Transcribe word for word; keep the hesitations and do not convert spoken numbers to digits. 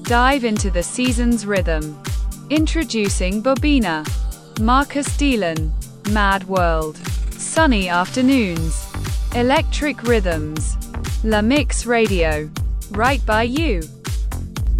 Dive into the season's rhythm. Introducing Bobina. Marcus Delan. Mad World. Sunny afternoons. Electric rhythms. La Mix Radio. Right by you.